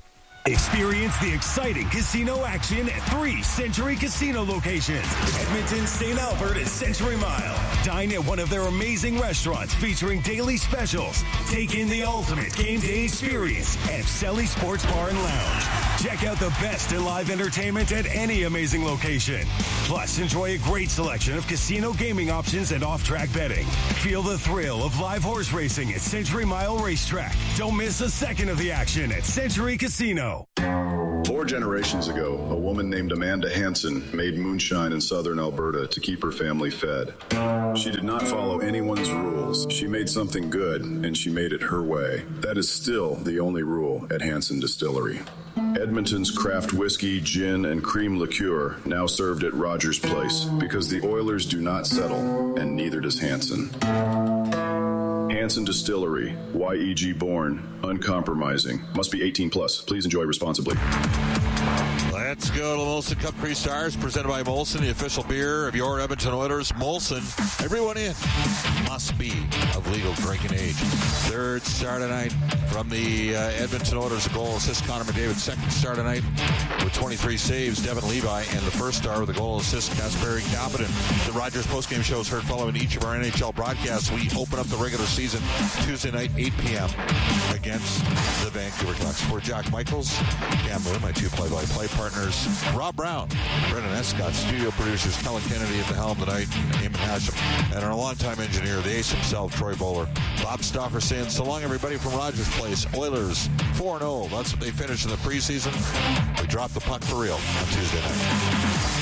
Speaker 21: Experience the exciting casino action at three Century Casino locations. Edmonton, Saint Albert, and Century Mile. Dine at one of their amazing restaurants featuring daily specials. Take in the ultimate game day experience at Selly Sports Bar and Lounge. Check out the best in live entertainment at any amazing location. Plus, enjoy a great selection of casino gaming options and off-track betting. Feel the thrill of live horse racing at Century Mile Racetrack. Don't miss a second of the action at Century Casino.
Speaker 22: Four generations ago, a woman named Amanda Hansen made moonshine in southern Alberta to keep her family fed. She did not follow anyone's rules. She made something good, and she made it her way. That is still the only rule at Hansen Distillery. Edmonton's craft whiskey, gin, and cream liqueur now served at Rogers Place because the Oilers do not settle, and neither does Hansen. Hansen Distillery, Y E G born, uncompromising. Must be eighteen plus. Please enjoy responsibly.
Speaker 2: Let's go to the Molson Cup Three Stars, presented by Molson, the official beer of your Edmonton Oilers. Molson, everyone in must be of legal drinking age. Third star tonight from the uh, Edmonton Oilers, a goal assist, Connor McDavid. Second star tonight with twenty-three saves, Devin Levi. And the first star with a goal assist, Kasperi Kapanen. The Rogers postgame show is heard following each of our N H L broadcasts. We open up the regular season Tuesday night, eight p.m. against the Vancouver Canucks. For Jack Michaels, Cam Moon, my two play-by-play partners, Rob Brown, Brendan Escott, studio producers Kellen Kennedy at the helm tonight, Eamon Hashem, and our longtime engineer, the ace himself, Troy Bowler. Bob Stauffer saying so long, everybody, from Rogers Place. Oilers four and oh. That's what they finished in the preseason. They dropped the puck for real on Tuesday night.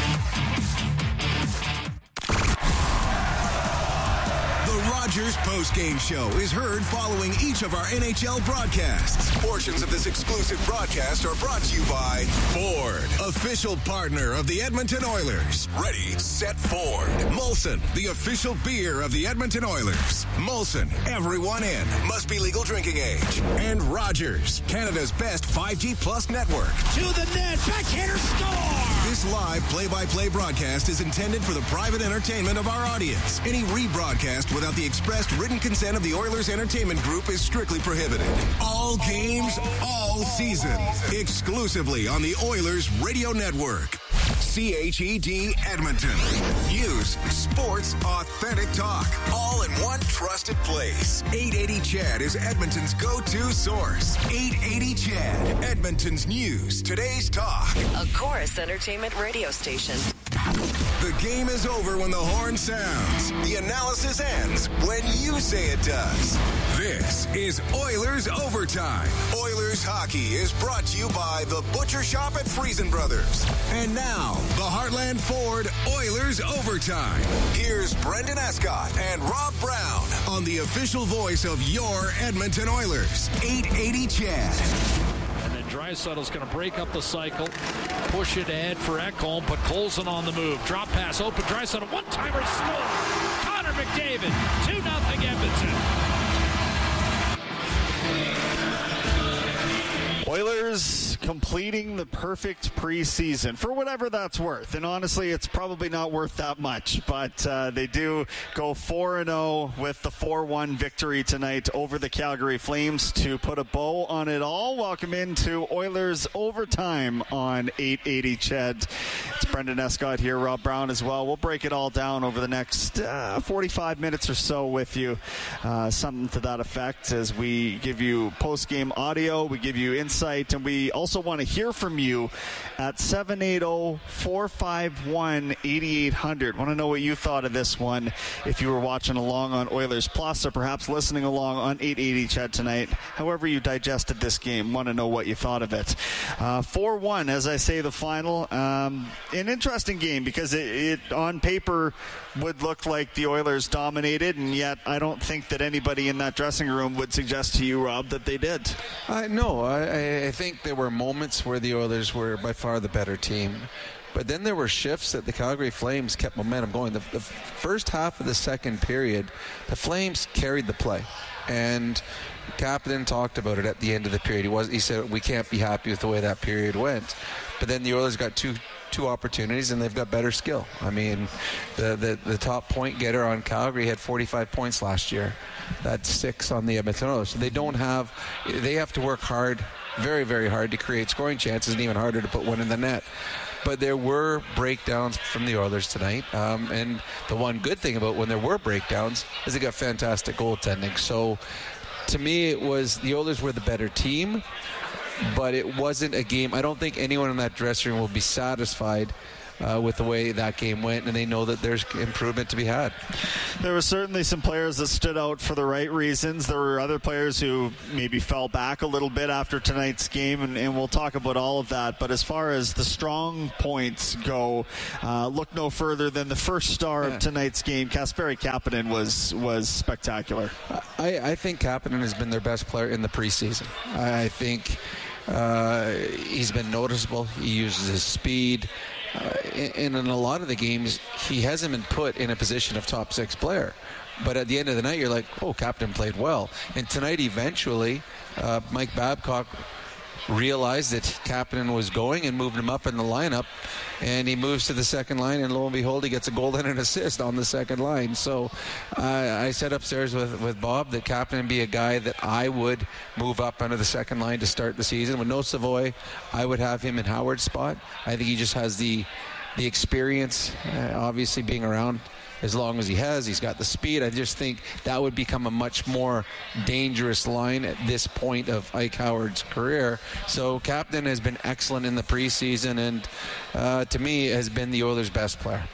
Speaker 7: Rogers postgame show is heard following each of our N H L broadcasts. Portions of this exclusive broadcast are brought to you by Ford, official partner of the Edmonton Oilers. Ready, set, Ford. Molson, the official beer of the Edmonton Oilers. Molson, everyone in. Must be legal drinking age. And Rogers, Canada's best five G plus network.
Speaker 20: To the net, backhander score!
Speaker 7: This live play-by-play broadcast is intended for the private entertainment of our audience. Any rebroadcast without the expressed written consent of the Oilers Entertainment Group is strictly prohibited. All games, all season. Exclusively on the Oilers Radio Network. C H E D Edmonton. News, sports, authentic talk. All in one trusted place. eight eighty C H E D is Edmonton's go-to source. eight eighty C H E D, Edmonton's news, today's talk.
Speaker 23: A Chorus Entertainment radio station.
Speaker 7: The game is over when the horn sounds. The analysis ends when you say it does. This is Oilers Overtime. Oilers Hockey is brought to you by the Butcher Shop at Friesen Brothers. And now, the Heartland Ford Oilers Overtime. Here's Brendan Escott and Rob Brown on the official voice of your Edmonton Oilers. eight eighty C H E D.
Speaker 1: Draisaitl's going to break up the cycle, push it ahead for Ekholm, put Colson on the move. Drop pass open, Draisaitl, one-timer score. Connor McDavid, two nothing Edmonton.
Speaker 24: Oilers completing the perfect preseason for whatever that's worth. And honestly, it's probably not worth that much. But uh, they do go four and oh with the four one victory tonight over the Calgary Flames to put a bow on it all. Welcome into Oilers Overtime on eight eighty C H E D. It's Brendan Escott here, Rob Brown as well. We'll break it all down over the next uh, forty-five minutes or so with you. Uh, something to that effect as we give you post-game audio, we give you insight, and we also want to hear from you at seven eight zero, four five one, eight eight zero zero. Want to know what you thought of this one if you were watching along on Oilers Plus or perhaps listening along on eight eighty C H E D tonight. However you digested this game, want to know what you thought of it. Uh, four one, as I say, the final. Um, an interesting game because it, it on paper would look like the Oilers dominated, and yet I don't think that anybody in that dressing room would suggest to you, Rob, that they did.
Speaker 17: Uh, no, I, I think there were moments where the Oilers were by far the better team. But then there were shifts that the Calgary Flames kept momentum going. The, the first half of the second period, the Flames carried the play. And Kapanen talked about it at the end of the period. He was he said, we can't be happy with the way that period went. But then the Oilers got two two opportunities, and they've got better skill. I mean, the, the, the top point getter on Calgary had forty-five points last year. That's six on the Edmonton Oilers. So they don't have, they have to work hard very, very hard to create scoring chances and even harder to put one in the net. But there were breakdowns from the Oilers tonight. Um, and the one good thing about when there were breakdowns is they got fantastic goaltending. So to me, it was the Oilers were the better team, but it wasn't a game. I don't think anyone in that dressing room will be satisfied Uh, with the way that game went, and they know that there's improvement to be had.
Speaker 24: There were certainly some players that stood out for the right reasons. There were other players who maybe fell back a little bit after tonight's game, and, and we'll talk about all of that. But as far as the strong points go, uh, look no further than the first star yeah. of tonight's game. Kasperi Kapanen was was spectacular.
Speaker 17: I, I think Kapanen has been their best player in the preseason. I, I think uh, he's been noticeable. He uses his speed. Uh, and in a lot of the games, he hasn't been put in a position of top six player. But at the end of the night, you're like, oh, Captain played well. And tonight, eventually, uh, Mike Babcock realized that Kapanen was going and moved him up in the lineup. And he moves to the second line, and lo and behold, he gets a goal and an assist on the second line. So uh, I said upstairs with, with Bob that Kapanen be a guy that I would move up under the second line to start the season. With no Savoy, I would have him in Howard's spot. I think he just has the the experience, uh, obviously being around as long as he has. He's got the speed. I just think that would become a much more dangerous line at this point of Ike Howard's career. So Kapanen has been excellent in the preseason, and uh, to me has been the Oilers' best player.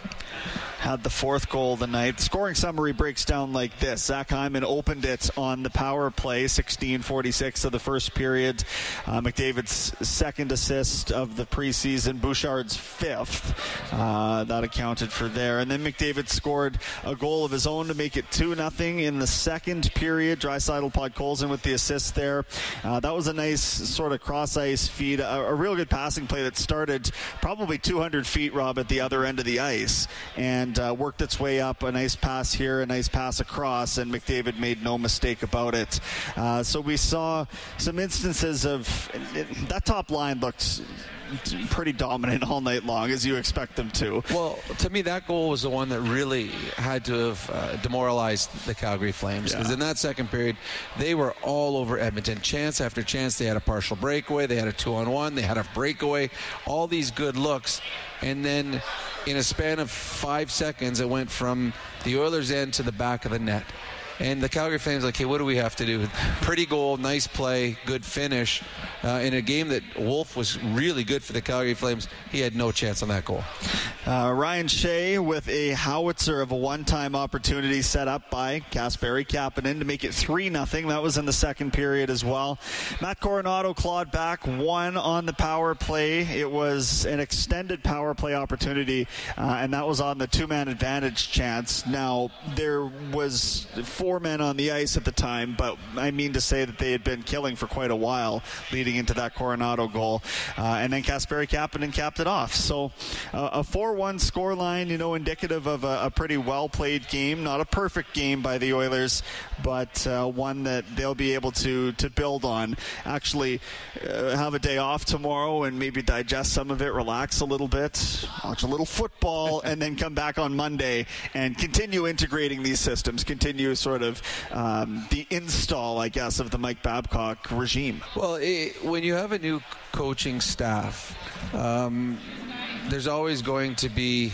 Speaker 24: Had the fourth goal of the night. Scoring summary breaks down like this. Zach Hyman opened it on the power play, sixteen forty-six of the first period. Uh, McDavid's second assist of the preseason, Bouchard's fifth. Uh, that accounted for there. And then McDavid scored a goal of his own to make it two nothing in the second period. Draisaitl Podkolzin with the assist there. Uh, that was a nice sort of cross-ice feed, a, a real good passing play that started probably two hundred feet, Rob, at the other end of the ice. And And uh, worked its way up. A nice pass here, a nice pass across, and McDavid made no mistake about it. Uh, so we saw some instances of that top line looked pretty dominant all night long, as you expect them to.
Speaker 17: Well, to me, that goal was the one that really had to have uh, demoralized the Calgary Flames. Because yeah. in that second period, they were all over Edmonton. Chance after chance. They had a partial breakaway. They had a two-on-one. They had a breakaway. All these good looks. And then in a span of five seconds, it went from the Oilers' end to the back of the net. And the Calgary Flames like, hey, what do we have to do? Pretty goal, nice play, good finish. Uh, in a game that Wolf was really good for the Calgary Flames, he had no chance on that goal.
Speaker 24: Uh, Ryan Shea with a howitzer of a one-time opportunity set up by Kasperi Kapanen to make it three nothing. That was in the second period as well. Matt Coronado clawed back one on the power play. It was an extended power play opportunity, uh, and that was on the two-man advantage chance. Now, there was four Four men on the ice at the time, but I mean to say that they had been killing for quite a while leading into that Coronado goal. Uh, and then Kasperi Kapanen capped it off. So uh, a four one scoreline, you know, indicative of a, a pretty well-played game. Not a perfect game by the Oilers, but uh, one that they'll be able to, to build on. Actually uh, have a day off tomorrow and maybe digest some of it, relax a little bit, watch a little football, and then come back on Monday and continue integrating these systems, continue sort of um, the install, I guess, of the Mike Babcock regime.
Speaker 17: Well, it, when you have a new coaching staff, um, there's always going to be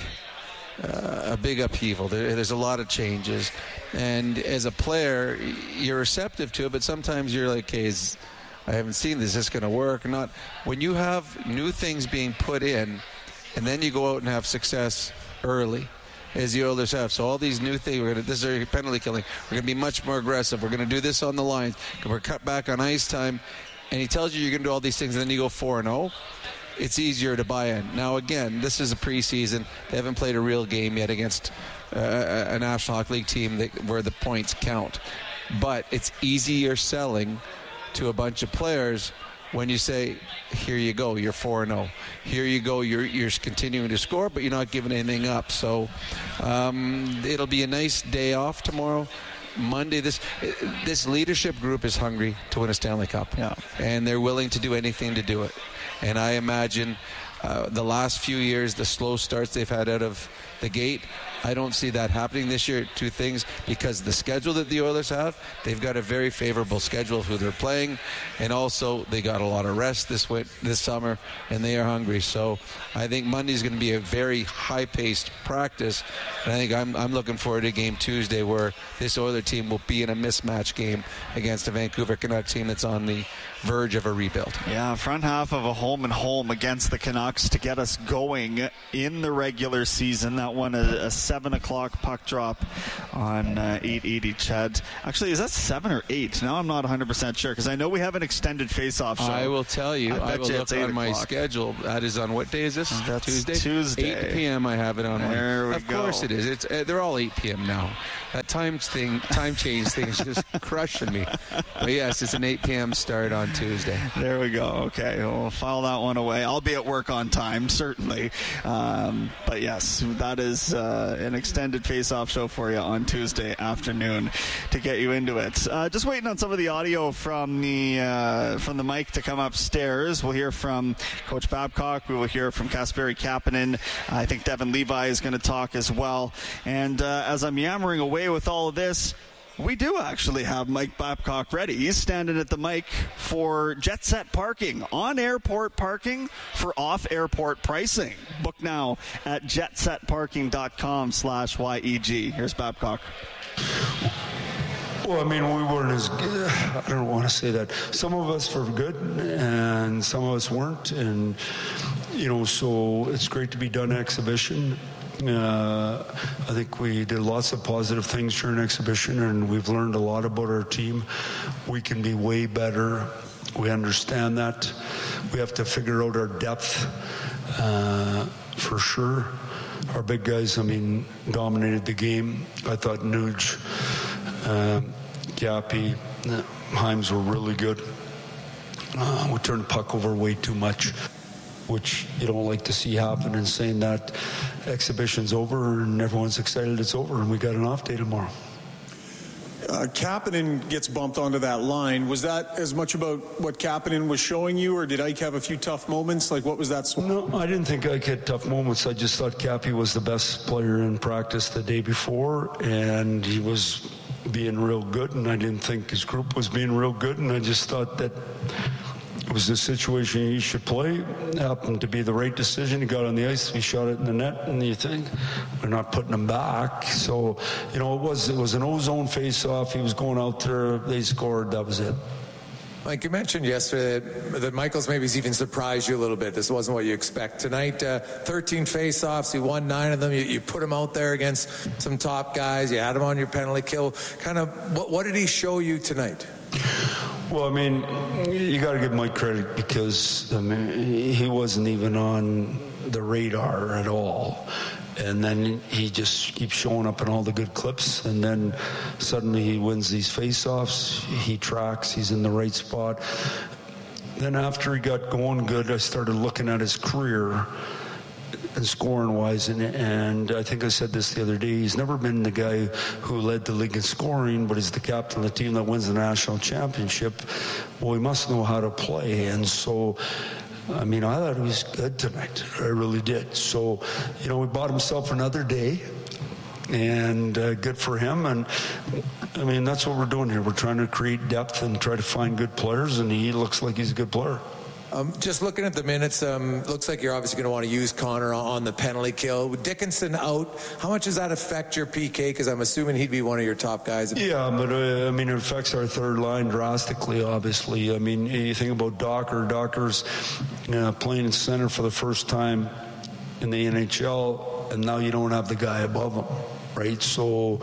Speaker 17: uh, a big upheaval. There, there's a lot of changes. And as a player, you're receptive to it, but sometimes you're like, hey, is, I haven't seen this. Is this going to work or not? When you have new things being put in, and then you go out and have success early, as the Oilers have. So all these new things, we're gonna, this is penalty killing. We're going to be much more aggressive. We're going to do this on the lines. We're cut back on ice time. And he tells you you're going to do all these things, and then you go four and oh. It's easier to buy in. Now, again, this is a preseason. They haven't played a real game yet against uh, a National Hockey League team that, where the points count. But it's easier selling to a bunch of players when you say, here you go, you're four and oh. Here you go, you're you're continuing to score, but you're not giving anything up. So um, it'll be a nice day off tomorrow. Monday, this this leadership group is hungry to win a Stanley Cup.
Speaker 24: Yeah.
Speaker 17: And they're willing to do anything to do it. And I imagine uh, the last few years, the slow starts they've had out of the gate, I don't see that happening this year. Two things, because the schedule that the Oilers have, they've got a very favorable schedule of who they're playing, and also they got a lot of rest this win- this summer, and they are hungry. So I think Monday's going to be a very high-paced practice, and I think I'm, I'm looking forward to game Tuesday where this Oiler team will be in a mismatch game against a Vancouver Canucks team that's on the verge of a rebuild.
Speaker 24: Yeah, front half of a home and home against the Canucks to get us going in the regular season. That one, a, a seven o'clock puck drop on uh, eight eighty C H E D. Actually, is that seven or eight? Now I'm not one hundred percent sure because I know we have an extended face-off show.
Speaker 17: I will tell you. I,
Speaker 24: I
Speaker 17: will
Speaker 24: you
Speaker 17: look on my schedule. That is on what day is this?
Speaker 24: That's
Speaker 17: Tuesday?
Speaker 24: Tuesday.
Speaker 17: eight p.m. I have it on.
Speaker 24: There we
Speaker 17: of
Speaker 24: go.
Speaker 17: Of course it is. It's uh, they're all eight p.m. now. That time thing, time change thing is just crushing me. But yes, it's an eight p.m. start on Tuesday.
Speaker 24: There we go. Okay, we'll file that one away. I'll be at work on time, certainly. Um, but yes, that is uh, an extended face-off show for you on Tuesday afternoon to get you into it. Uh, just waiting on some of the audio from the uh, from the mic to come upstairs. We'll hear from Coach Babcock. We will hear from Kasperi Kapanen. I think Devin Levi is going to talk as well. And uh, as I'm yammering away with all of this, we do actually have Mike Babcock ready. He's standing at the mic for Jet Set Parking, on airport parking for off-airport pricing. Book now at jetsetparking.com slash YEG. Here's Babcock.
Speaker 3: Well, I mean, we weren't as good. I don't want to say that. Some of us were good, and some of us weren't. And, you know, so it's great to be done exhibition. Uh, I think we did lots of positive things during exhibition, and we've learned a lot about our team. We can be way better. We understand that. We have to figure out our depth uh, for sure. Our big guys, I mean, dominated the game. I thought Nuge, uh, Gappy, uh, Himes were really good. Uh, we turned the puck over way too much, which you don't like to see happen, and saying that exhibition's over and everyone's excited it's over and we got an off day tomorrow.
Speaker 4: Uh, Kapanen gets bumped onto that line. Was that as much about what Kapanen was showing you, or did Ike have a few tough moments? Like, what was that? Sw-
Speaker 3: no, I didn't think Ike had tough moments. I just thought Cappy was the best player in practice the day before, and he was being real good, and I didn't think his group was being real good, and I just thought that it was the situation he should play. It happened to be the right decision. He got on the ice, he shot it in the net, and you think, we're not putting him back. So, you know, it was it was an ozone face-off. He was going out there, they scored, that was it.
Speaker 5: Mike, you mentioned yesterday that, that Michaels maybe has even surprised you a little bit. This wasn't what you expect. Tonight, uh, thirteen face-offs, he won nine of them. You, you put him out there against some top guys. You had him on your penalty kill. Kind of, what, what did he show you tonight?
Speaker 3: Well, I mean, you got to give Mike credit because I mean, he wasn't even on the radar at all. And then he just keeps showing up in all the good clips. And then suddenly he wins these face-offs. He tracks. He's in the right spot. Then after he got going good, I started looking at his career and scoring-wise, and, and I think I said this the other day, he's never been the guy who led the league in scoring, but he's the captain of the team that wins the national championship. Well, he must know how to play, and so, I mean, I thought he was good tonight. I really did. So, you know, he bought himself another day, and uh, good for him, and I mean, that's what we're doing here. We're trying to create depth and try to find good players, and he looks like he's a good player.
Speaker 5: Um, just looking at the minutes, um, looks like you're obviously going to want to use Connor on the penalty kill. With Dickinson out, how much does that affect your P K? Because I'm assuming he'd be one of your top guys.
Speaker 3: Yeah, but uh, I mean, it affects our third line drastically, obviously. I mean, you think about Docker. Docker's you know, playing in center for the first time in the N H L, and now you don't have the guy above him, right? So,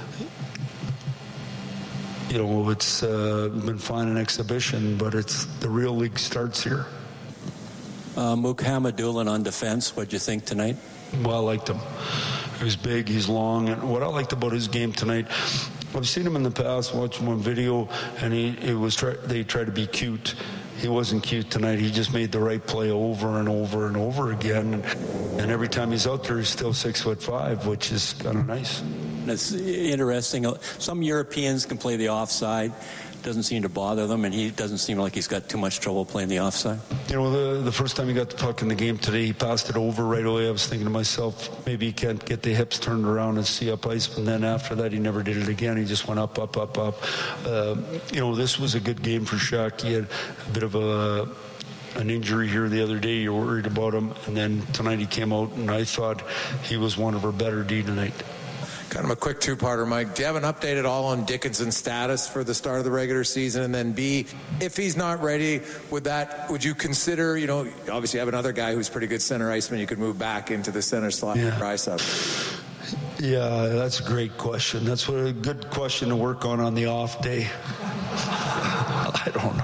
Speaker 3: you know, it's uh, been fine in exhibition, but it's the real league starts here.
Speaker 8: Uh, Muhammad Doolan on defense. What'd you think tonight?
Speaker 3: Well, I liked him. He's big, he's long, and what I liked about his game tonight, I've seen him in the past, watched him on video, and he it was try, they tried to be cute. He wasn't cute tonight. He just made the right play over and over and over again, and, and every time he's out there, he's still six foot five, which is kind of nice.
Speaker 8: And it's interesting. Some Europeans can play the offside. Doesn't seem to bother them, and he doesn't seem like he's got too much trouble playing the offside.
Speaker 3: You know, the, the first time he got the puck in the game today, he passed it over right away. I was thinking to myself, maybe he can't get the hips turned around and see up ice. And then after that, he never did it again. He just went up, up, up, up. Uh, you know, this was a good game for Shaq. He had a bit of a an injury here the other day. You're worried about him. And then tonight he came out, and I thought he was one of our better D tonight.
Speaker 5: Kind of a quick two-parter, Mike. Do you have an update at all on Dickinson's status for the start of the regular season? And then B, if he's not ready, would that would you consider, you know, obviously you have another guy who's pretty good center iceman, you could move back into the center slot?
Speaker 3: Yeah.
Speaker 5: Rise up.
Speaker 3: Yeah, that's a great question. That's what a good question to work on on the off day. I don't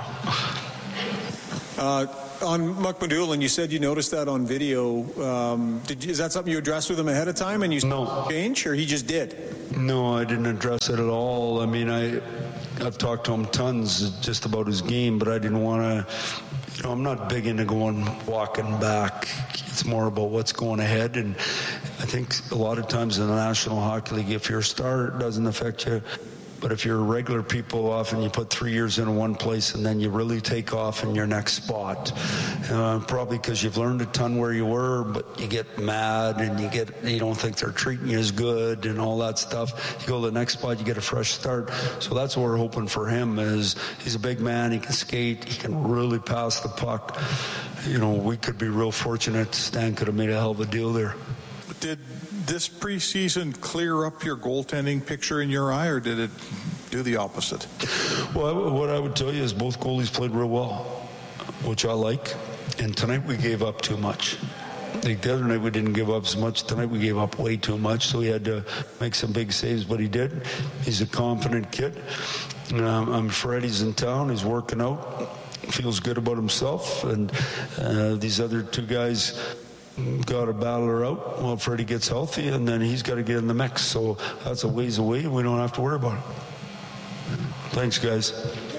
Speaker 3: know.
Speaker 4: Uh, on Muck Madulin, you said you noticed that on video. Um, did you, is that something you addressed with him ahead of time and you
Speaker 3: no.
Speaker 4: change, or he just did?
Speaker 3: No, I didn't address it at all. I mean, I, I've talked to him tons just about his game, but I didn't want to, you know, I'm not big into going walking back. It's more about what's going ahead. And I think a lot of times in the National Hockey League, if you're a star, it doesn't affect you. But if you're a regular people, often you put three years in one place and then you really take off in your next spot. Uh, probably because you've learned a ton where you were, but you get mad and you get you don't think they're treating you as good and all that stuff. You go to the next spot, you get a fresh start. So that's what we're hoping for him. Is he's a big man, he can skate, he can really pass the puck. You know, we could be real fortunate. Stan could have made a hell of a deal there.
Speaker 9: Did this preseason clear up your goaltending picture in your eye, or did it do the opposite?
Speaker 3: Well, what I would tell you is both goalies played real well, which I like. And tonight we gave up too much. Like the other night we didn't give up as much. Tonight we gave up way too much, so he had to make some big saves, but he did. He's a confident kid. Um, I'm afraid he's in town. He's working out. Feels good about himself. And uh, these other two guys got to battle her out while Freddie gets healthy, and then he's got to get in the mix. So that's a ways away, and we don't have to worry about it. Thanks, guys.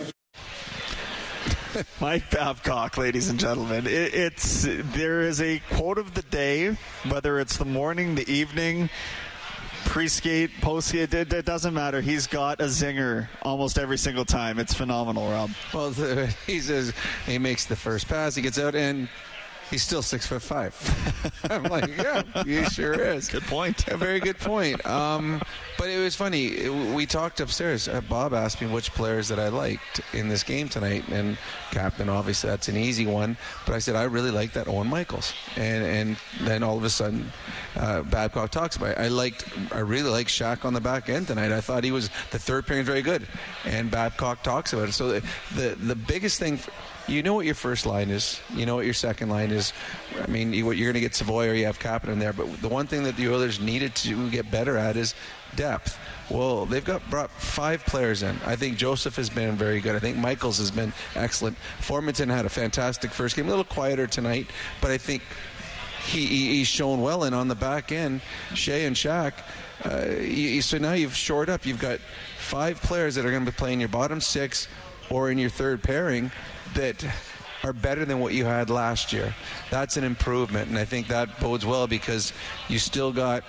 Speaker 24: Mike Babcock, ladies and gentlemen. It, it's there is a quote of the day, whether it's the morning, the evening, pre-skate, post-skate, it, it doesn't matter. He's got a zinger almost every single time. It's phenomenal, Rob.
Speaker 17: Well, the, he says he makes the first pass, he gets out, and he's still six foot five. I'm like, yeah, he sure is.
Speaker 24: Good point.
Speaker 17: A very good point. Um, but it was funny. It, we talked upstairs. Uh, Bob asked me which players that I liked in this game tonight, and captain, obviously, that's an easy one. But I said I really liked that Owen Michaels, and and then all of a sudden, uh, Babcock talks about it. I liked, I really liked Shaq on the back end tonight. I thought he was the third pairing very good, and Babcock talks about it. So the the, the biggest thing. For, You know what your first line is. You know what your second line is. I mean, you, you're going to get Savoy or you have Kapanen there. But the one thing that the Oilers needed to get better at is depth. Well, they've got brought five players in. I think Joseph has been very good. I think Michaels has been excellent. Formanton had a fantastic first game. A little quieter tonight, but I think he, he he's shown well. And on the back end, Shea and Shaq. Uh, you, so now you've shored up. You've got five players that are going to be playing your bottom six or in your third pairing that are better than what you had last year. That's an improvement, and I think that bodes well because you still got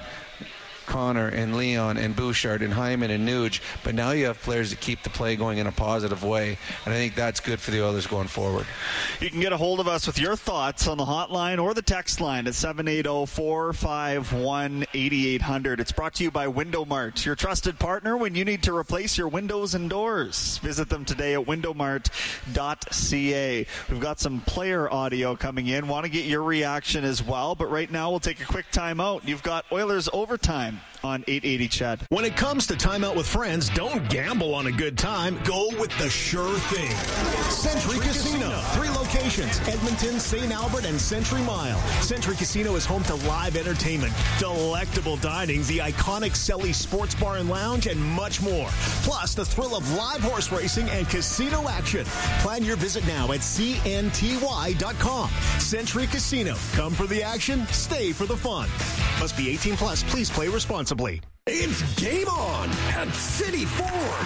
Speaker 17: Connor and Leon and Bouchard and Hyman and Nuge, but now you have players that keep the play going in a positive way, and I think that's good for the Oilers going forward.
Speaker 24: You can get a hold of us with your thoughts on the hotline or the text line at seven eight zero, four five one, eight eight zero zero. It's brought to you by Window Mart, your trusted partner when you need to replace your windows and doors. Visit them today at window mart dot c a. We've got some player audio coming in. Want to get your reaction as well, but right now we'll take a quick timeout. You've got Oilers overtime on eight eighty C H E D.
Speaker 21: When it comes to time out with friends, don't gamble on a good time. Go with the sure thing. Century Casino. Three locations, Edmonton, Saint Albert, and Century Mile. Century Casino is home to live entertainment, delectable dining, the iconic Selly Sports Bar and Lounge, and much more. Plus, the thrill of live horse racing and casino action. Plan your visit now at c n t y dot com. Century Casino. Come for the action, stay for the fun. Must be eighteen plus. Please play responsibly.
Speaker 16: It's game on at City Ford.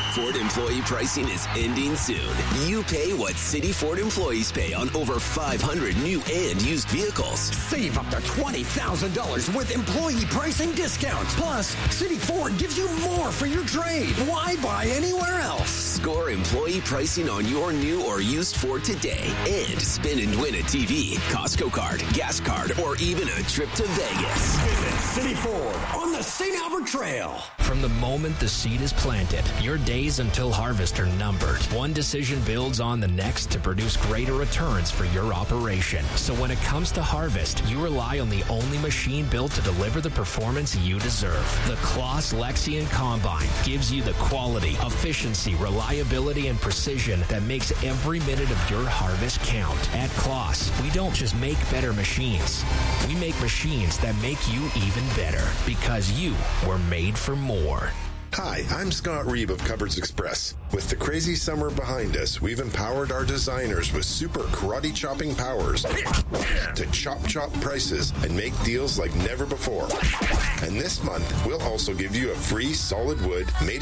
Speaker 15: Ford employee pricing is ending soon. You pay what City Ford employees pay on over five hundred new and used vehicles.
Speaker 16: Save up to twenty thousand dollars with employee pricing discounts. Plus, City Ford gives you more for your trade. Why buy anywhere else?
Speaker 15: Score employee pricing on your new or used Ford today and spin and win a T V, Costco card, gas card, or even a trip to Vegas.
Speaker 16: Visit City Ford on the Saint Albert Trail.
Speaker 10: From the moment the seed is planted, your days until harvest are numbered. One decision builds on the next to produce greater returns for your operation. So when it comes to harvest, you rely on the only machine built to deliver the performance you deserve. The Kloss Lexion Combine gives you the quality, efficiency, reliability, and precision that makes every minute of your harvest count. At Kloss, we don't just make better machines. We make machines that make you even better because you were made for more.
Speaker 11: Hi, I'm Scott Reeb of Cupboards Express. With the crazy summer behind us, we've empowered our designers with super karate chopping powers to chop chop prices and make deals like never before. And this month, we'll also give you a free solid wood made